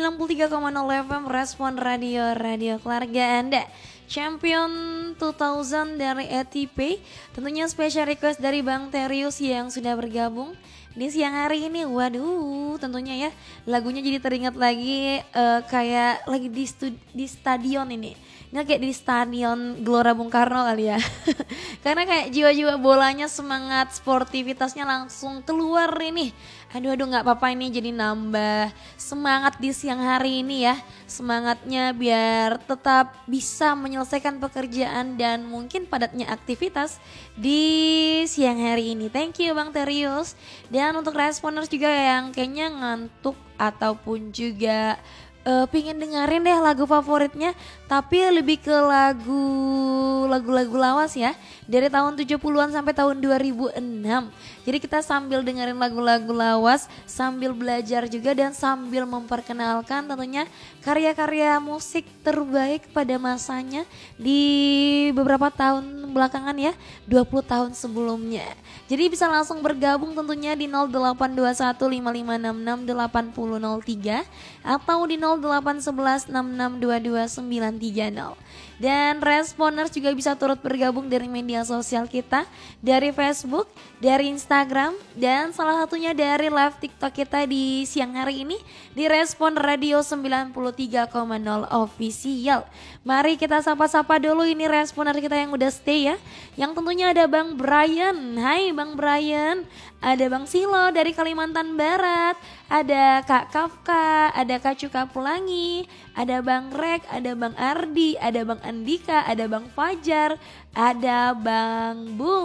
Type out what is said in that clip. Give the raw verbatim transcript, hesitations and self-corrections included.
enam puluh tiga koma nol F M Respon Radio, radio keluarga Anda. Champion dua ribu dari A T P. Tentunya special request dari Bang Terius yang sudah bergabung di siang hari ini. Waduh, tentunya ya lagunya jadi teringat lagi uh, kayak lagi di, studi- di stadion ini. Ini kayak di stadion Gelora Bung Karno kali ya. Karena kayak jiwa-jiwa bolanya, semangat sportivitasnya langsung keluar ini. Aduh aduh nggak apa-apa, ini jadi nambah semangat di siang hari ini ya. Semangatnya biar tetap bisa menyelesaikan pekerjaan dan mungkin padatnya aktivitas di siang hari ini. Thank you Bang Terius. Dan untuk responers juga yang kayaknya ngantuk ataupun juga Uh, pingin dengerin deh lagu favoritnya, tapi lebih ke lagu lagu-lagu lawas ya, dari tahun tujuh puluhan sampai tahun dua ribu enam. Jadi kita sambil dengerin lagu-lagu lawas, sambil belajar juga dan sambil memperkenalkan tentunya karya-karya musik terbaik pada masanya di beberapa tahun belakangan ya, dua puluh tahun sebelumnya. Jadi bisa langsung bergabung tentunya di nol delapan dua satu lima lima enam enam delapan nol nol tiga atau di nol delapan satu satu enam enam dua dua sembilan tiga nol. Dan responers juga bisa turut bergabung dari media sosial kita, dari Facebook, dari Instagram, dan salah satunya dari live TikTok kita di siang hari ini di Respon Radio sembilan puluh tiga koma nol Official. Mari kita sapa-sapa dulu ini responer kita yang udah stay ya. Yang tentunya ada Bang Brian. Hai Bang Brian. Ada Bang Silo dari Kalimantan Barat, ada Kak Kafka, ada Kak Cuka Pelangi, ada Bang Rek, ada Bang Ardi, ada Bang Andika, ada Bang Fajar, ada Bang Bung.